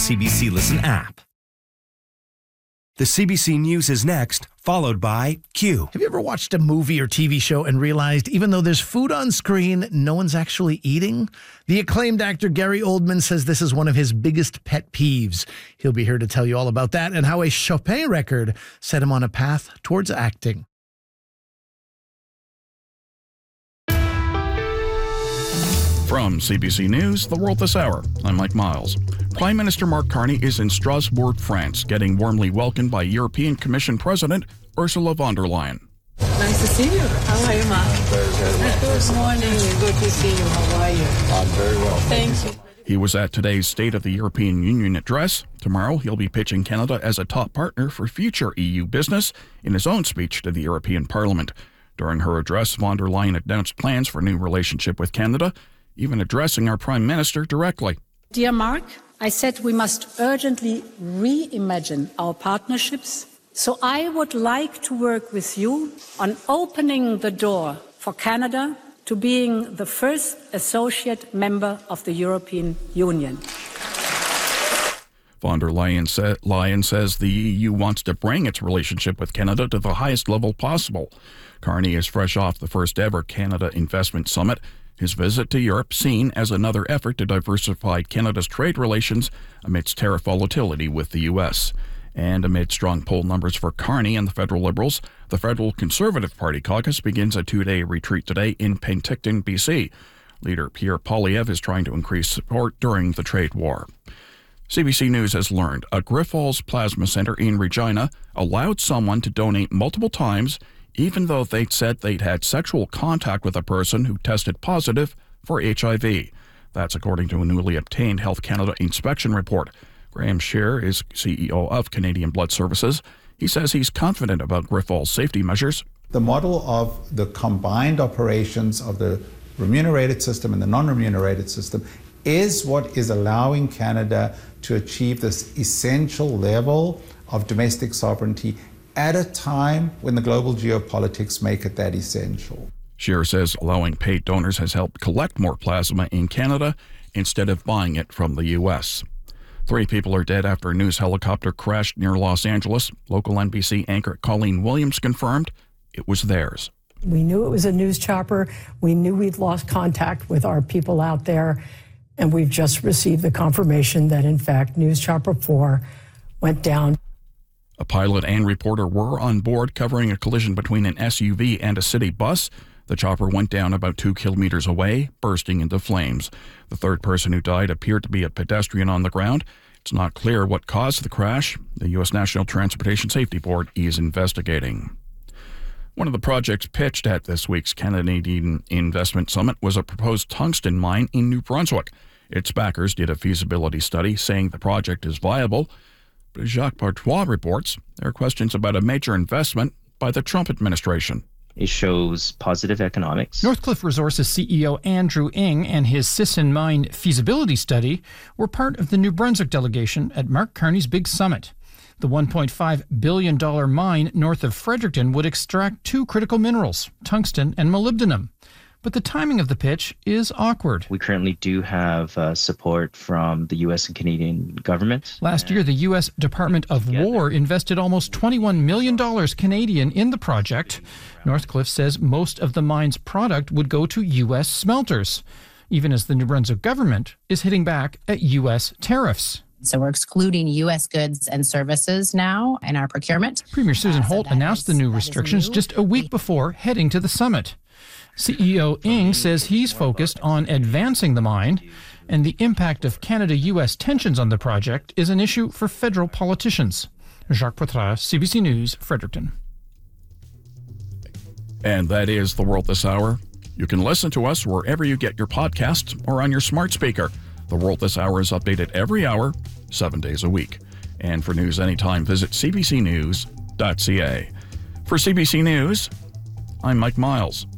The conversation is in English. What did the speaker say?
CBC Listen app. The CBC News is next, followed by Q. Have you ever watched a movie or TV show and realized even though there's food on screen, no one's actually eating? The acclaimed actor Gary Oldman says this is one of his biggest pet peeves. He'll be here to tell you all about that and how a Chopin record set him on a path towards acting. From CBC News, The World This Hour, I'm Mike Miles. Prime Minister Mark Carney is in Strasbourg, France, getting warmly welcomed by European Commission President Ursula von der Leyen. Nice to see you. How are you, Ma? Good morning. Good to see you. How are you? I'm very well. Thank you. He was at today's State of the European Union address. Tomorrow, he'll be pitching Canada as a top partner for future EU business in his own speech to the European Parliament. During her address, von der Leyen announced plans for a new relationship with Canada, even addressing our Prime Minister directly. Dear Mark, I said we must urgently reimagine our partnerships. So I would like to work with you on opening the door for Canada to being the first associate member of the European Union. Von der Leyen says the EU wants to bring its relationship with Canada to the highest level possible. Carney is fresh off the first ever Canada Investment Summit. His visit to Europe seen as another effort to diversify Canada's trade relations amidst tariff volatility with the U.S. And amid strong poll numbers for Carney and the Federal Liberals, the Federal Conservative Party caucus begins a two-day retreat today in Penticton, BC. Leader Pierre Poilievre is trying to increase support during the trade war. CBC News has learned a Grifols Plasma Center in Regina allowed someone to donate multiple times even though they'd said they'd had sexual contact with a person who tested positive for HIV. That's according to a newly obtained Health Canada inspection report. Graham Shear is CEO of Canadian Blood Services. He says he's confident about Grifols' safety measures. The model of the combined operations of the remunerated system and the non-remunerated system is what is allowing Canada to achieve this essential level of domestic sovereignty at a time when the global geopolitics make it that essential. Shearer says allowing paid donors has helped collect more plasma in Canada instead of buying it from the U.S. 3 people are dead after a news helicopter crashed near Los Angeles. Local NBC anchor Colleen Williams confirmed it was theirs. We knew it was a news chopper. We knew we'd lost contact with our people out there. And we've just received the confirmation that, in fact, News Chopper 4 went down. A pilot and reporter were on board covering a collision between an SUV and a city bus. The chopper went down about 2 kilometers away, bursting into flames. The third person who died appeared to be a pedestrian on the ground. It's not clear what caused the crash. The U.S. National Transportation Safety Board is investigating. One of the projects pitched at this week's Canadian Investment Summit was a proposed tungsten mine in New Brunswick. Its backers did a feasibility study saying the project is viable. But as Jacques Partois reports, there are questions about a major investment by the Trump administration. It shows positive economics. Northcliffe Resources CEO Andrew Ng and his Sisson Mine feasibility study were part of the New Brunswick delegation at Mark Carney's big summit. The $1.5 billion mine north of Fredericton would extract 2 critical minerals, tungsten and molybdenum. But the timing of the pitch is awkward. We currently do have support from the U.S. and Canadian government. Last year, the U.S. Department of War invested almost $21 million Canadian in the project. Northcliffe says most of the mine's product would go to U.S. smelters, even as the New Brunswick government is hitting back at U.S. tariffs. So we're excluding U.S. goods and services now in our procurement. Premier Susan Holt announced the new restrictions just a week before heading to the summit. CEO Ng says he's focused on advancing the mine, and the impact of Canada-U.S. tensions on the project is an issue for federal politicians. Jacques Poitras, CBC News, Fredericton. And that is The World This Hour. You can listen to us wherever you get your podcasts or on your smart speaker. The World This Hour is updated every hour, 7 days a week. And for news anytime, visit cbcnews.ca. For CBC News, I'm Mike Miles.